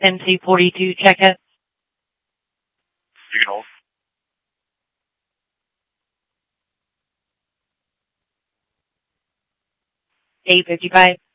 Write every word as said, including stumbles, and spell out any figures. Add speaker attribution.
Speaker 1: M C forty-two, check it.
Speaker 2: You can hold.
Speaker 1: eight fifty-five.